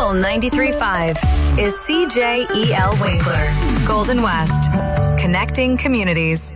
Eagle 93.5 is CJEL Winkler, Golden West, connecting communities.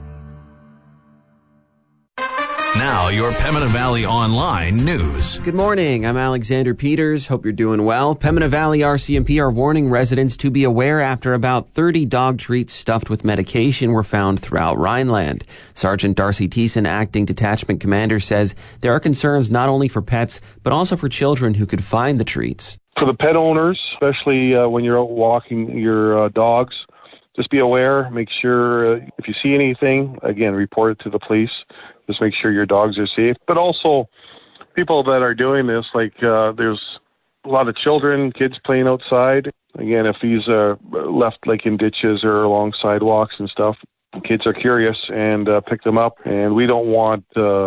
Now, your Pembina Valley Online news. Good morning. I'm Alexander Peters. Hope you're doing well. Pembina Valley RCMP are warning residents to be aware after about 30 dog treats stuffed with medication were found throughout Rhineland. Sergeant Darcy Thiessen, acting detachment commander, says there are concerns not only for pets, but also for children who could find the treats. For the pet owners, especially when you're out walking your dogs, just be aware. Make sure if you see anything, again, report it to the police. Just make sure your dogs are safe. But also, people that are doing this, like there's a lot of children, kids playing outside. Again, if these are left like in ditches or along sidewalks and stuff, kids are curious and pick them up. And we don't want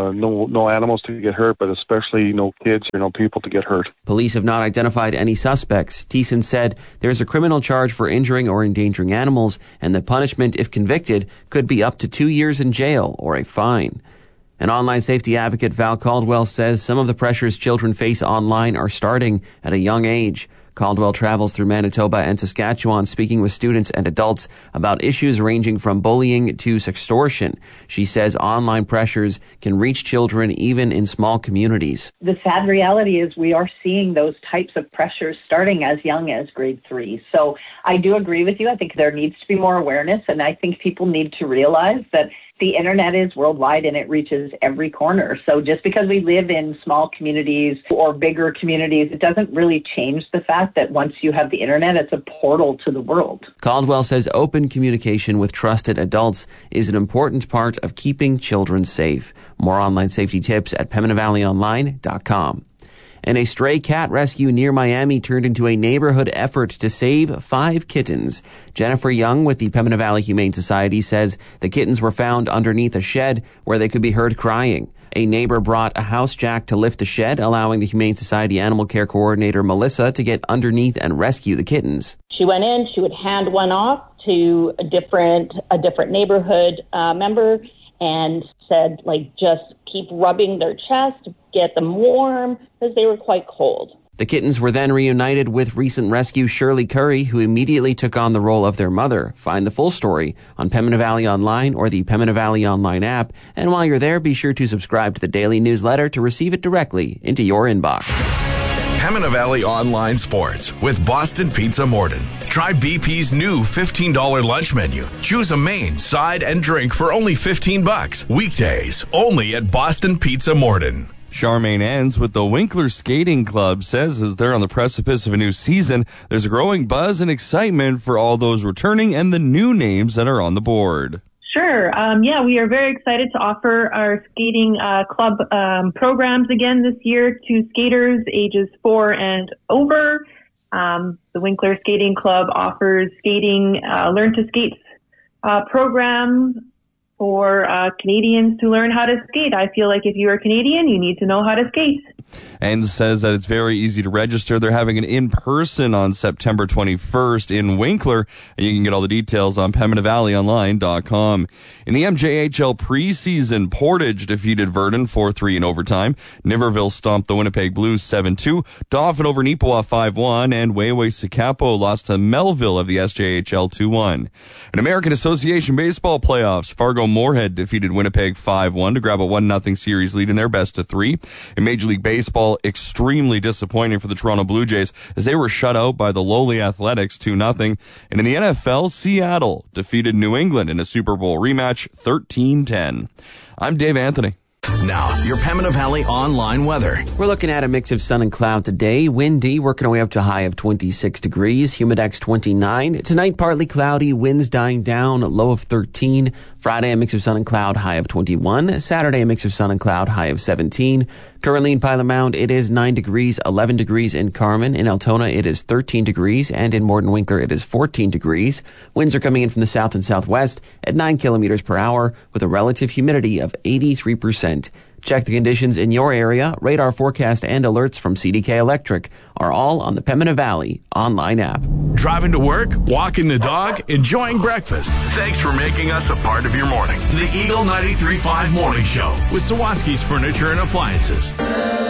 no animals to get hurt, but especially no kids or no people to get hurt. Police have not identified any suspects. Thiessen said there's a criminal charge for injuring or endangering animals, and the punishment, if convicted, could be up to 2 years in jail or a fine. An online safety advocate, Val Caldwell, says some of the pressures children face online are starting at a young age. Caldwell travels through Manitoba and Saskatchewan speaking with students and adults about issues ranging from bullying to sextortion. She says online pressures can reach children even in small communities. The sad reality is we are seeing those types of pressures starting as young as grade 3. So I do agree with you. I think there needs to be more awareness, and I think people need to realize that the internet is worldwide and it reaches every corner. So just because we live in small communities or bigger communities, it doesn't really change the fact that once you have the internet, it's a portal to the world. Caldwell says open communication with trusted adults is an important part of keeping children safe. More online safety tips at PembinaValleyOnline.com. And a stray cat rescue near Miami turned into a neighborhood effort to save 5 kittens. Jennifer Young with the Pembina Valley Humane Society says the kittens were found underneath a shed where they could be heard crying. A neighbor brought a house jack to lift the shed, allowing the Humane Society Animal Care Coordinator Melissa to get underneath and rescue the kittens. She went in, she would hand one off to a different neighborhood member and said, just keep rubbing their chest, get them warm, because they were quite cold. The kittens were then reunited with recent rescue Shirley Curry, who immediately took on the role of their mother. Find the full story on Pembina Valley Online or the Pembina Valley Online app. And while you're there, be sure to subscribe to the daily newsletter to receive it directly into your inbox. Pembina Valley Online Sports with Boston Pizza Morden. Try BP's new $15 lunch menu. Choose a main, side, and drink for only $15. Weekdays, only at Boston Pizza Morden. Charmaine ends with the Winkler Skating Club says as they're on the precipice of a new season, there's a growing buzz and excitement for all those returning and the new names that are on the board. Sure. We are very excited to offer our skating club programs again this year to skaters ages 4 and over. The Winkler Skating Club offers skating, learn to skate program for Canadians to learn how to skate. I feel like if you are Canadian, you need to know how to skate. And says that it's very easy to register. They're having an in-person on September 21st in Winkler. And you can get all the details on PembinaValleyOnline.com. In the MJHL preseason, Portage defeated Verdun 4-3 in overtime. Niverville stomped the Winnipeg Blues 7-2. Dauphin over Neepawa 5-1. And Wayway-Sikapo lost to Melville of the SJHL 2-1. In American Association Baseball playoffs, Fargo Moorhead defeated Winnipeg 5-1 to grab a 1-0 series lead in their best of 3. In Major League Baseball, extremely disappointing for the Toronto Blue Jays as they were shut out by the lowly Athletics 2-0. And in the NFL, Seattle defeated New England in a Super Bowl rematch 13-10. I'm Dave Anthony. Now, your Pembina Valley Online weather. We're looking at a mix of sun and cloud today. Windy, working our way up to a high of 26 degrees. Humidex 29. Tonight, partly cloudy, winds dying down, low of 13. Friday, a mix of sun and cloud, high of 21. Saturday, a mix of sun and cloud, high of 17. Currently in Pilot Mound, it is 9 degrees, 11 degrees in Carman. In Altona, it is 13 degrees, and in Morton Winkler, it is 14 degrees. Winds are coming in from the south and southwest at 9 kilometers per hour with a relative humidity of 83%. Check the conditions in your area. Radar forecast and alerts from CDK Electric are all on the Pembina Valley Online app. Driving to work, walking the dog, enjoying breakfast. Thanks for making us a part of your morning. The Eagle 93.5 Morning Show with Sawatsky's Furniture and Appliances.